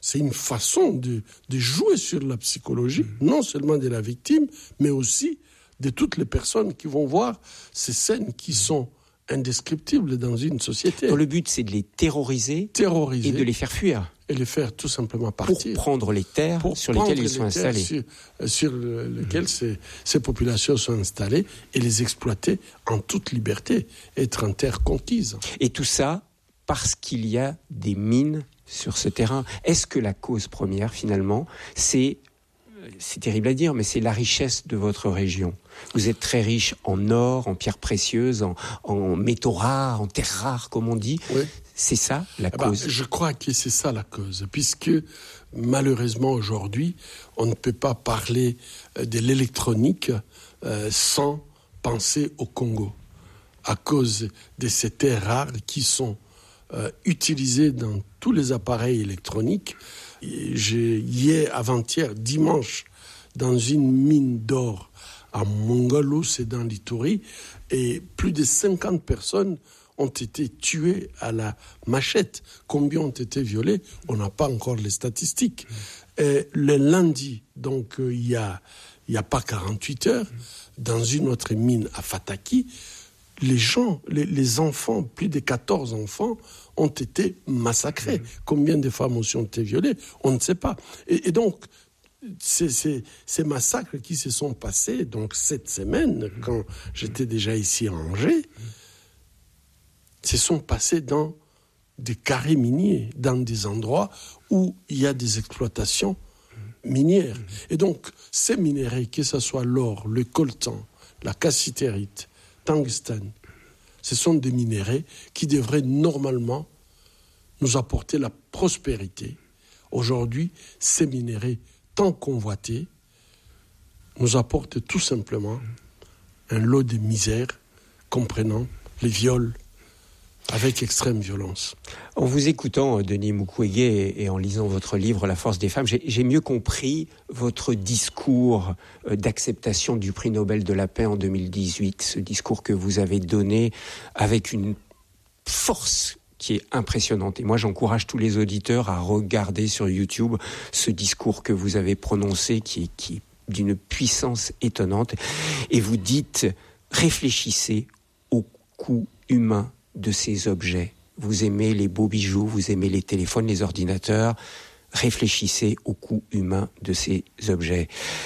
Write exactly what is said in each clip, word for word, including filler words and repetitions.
c'est une façon de, de jouer sur la psychologie, mmh. non seulement de la victime, mais aussi de toutes les personnes qui vont voir ces scènes qui sont indescriptibles dans une société. Donc le but, c'est de les terroriser, terroriser et de les faire fuir. Et les faire tout simplement partir. Pour prendre les terres pour sur lesquelles ils sont installés. Sur, sur lesquelles mmh. ces, ces populations sont installées et les exploiter en toute liberté, être en terre conquise. Et tout ça parce qu'il y a des mines sur ce terrain. Est-ce que la cause première, finalement, c'est, c'est terrible à dire, mais c'est la richesse de votre région? Vous êtes très riche en or, en pierres précieuses, en, en métaux rares, en terres rares, comme on dit. Oui. C'est ça la cause? Bah, je crois que c'est ça la cause, puisque malheureusement aujourd'hui, on ne peut pas parler de l'électronique euh, sans penser au Congo, à cause de ces terres rares qui sont euh, utilisées dans tous les appareils électroniques. J'ai, hier, avant-hier, dimanche, dans une mine d'or à Mongalo, c'est dans l'Ituri, et plus de cinquante personnes ont été tués à la machette. Combien ont été violés? On n'a pas encore les statistiques. Et le lundi, donc il euh, n'y a, y a pas quarante-huit heures, dans une autre mine à Fataki, les gens, les, les enfants, plus de quatorze enfants, ont été massacrés. Mmh. Combien de femmes aussi ont été violées? On ne sait pas. Et, et donc, c'est, c'est, ces massacres qui se sont passés, donc cette semaine, mmh. quand j'étais déjà ici à Angers, mmh. se sont passés dans des carrés miniers, dans des endroits où il y a des exploitations minières. Et donc, ces minéraux, que ce soit l'or, le coltan, la cassitérite, tungstène, ce sont des minéraux qui devraient normalement nous apporter la prospérité. Aujourd'hui, ces minéraux, tant convoités, nous apportent tout simplement un lot de misère, comprenant les viols, avec extrême violence. En vous écoutant, Denis Mukwege, et en lisant votre livre « La force des femmes », j'ai, j'ai mieux compris votre discours d'acceptation du prix Nobel de la paix en deux mille dix-huit, ce discours que vous avez donné avec une force qui est impressionnante. Et moi, j'encourage tous les auditeurs à regarder sur YouTube ce discours que vous avez prononcé, qui est, qui est d'une puissance étonnante. Et vous dites, réfléchissez au coût humain de ces objets. Vous aimez les beaux bijoux, vous aimez les téléphones, les ordinateurs. Réfléchissez au coût humain de ces objets.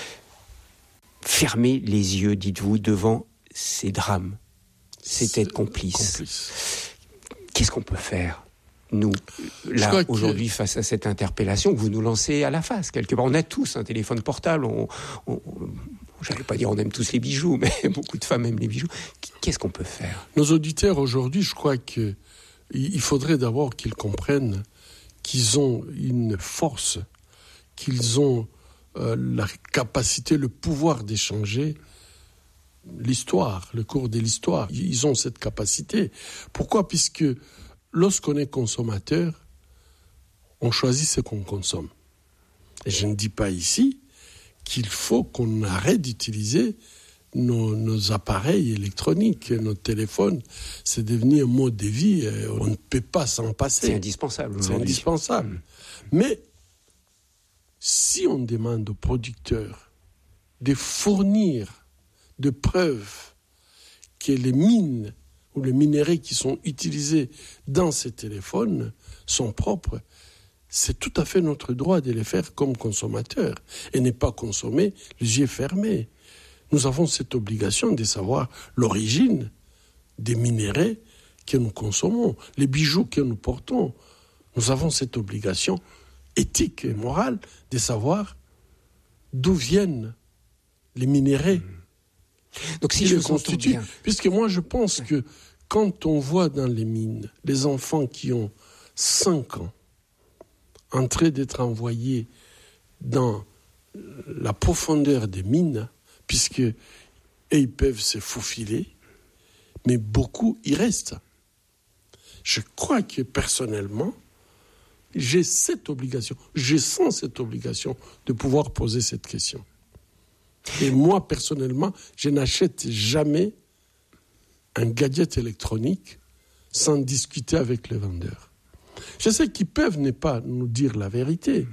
Fermez les yeux, dites-vous, devant ces drames. C'est être complice. complice. Qu'est-ce qu'on peut faire, nous, là, aujourd'hui, que... face à cette interpellation que vous nous lancez à la face, quelque part? On a tous un téléphone portable, on... on je ne vais pas dire on aime tous les bijoux, mais beaucoup de femmes aiment les bijoux. Qu'est-ce qu'on peut faire? Nos auditeurs, aujourd'hui, je crois qu'il faudrait d'abord qu'ils comprennent qu'ils ont une force, qu'ils ont euh, la capacité, le pouvoir d'échanger l'histoire, le cours de l'histoire. Ils ont cette capacité. Pourquoi? Puisque lorsqu'on est consommateur, on choisit ce qu'on consomme. Et je ne dis pas ici qu'il faut qu'on arrête d'utiliser nos, nos appareils électroniques, nos téléphones. C'est devenu un mode de vie, on ne peut pas s'en passer. C'est indispensable. C'est indispensable. Mais si on demande aux producteurs de fournir des preuves que les mines ou les minéraux qui sont utilisés dans ces téléphones sont propres, c'est tout à fait notre droit de les faire comme consommateurs et ne pas consommer les yeux fermés. Nous avons cette obligation de savoir l'origine des minéraux que nous consommons, les bijoux que nous portons. Nous avons cette obligation éthique et morale de savoir d'où viennent les minéraux. Donc si je constitue, bien. Puisque moi je pense que quand on voit dans les mines les enfants qui ont cinq ans en train d'être envoyés dans la profondeur des mines, puisque ils peuvent se faufiler, mais beaucoup y restent. Je crois que personnellement, j'ai cette obligation, je sens cette obligation de pouvoir poser cette question. Et moi, personnellement, je n'achète jamais un gadget électronique sans discuter avec le vendeur. Je sais qu'ils peuvent ne pas nous dire la vérité.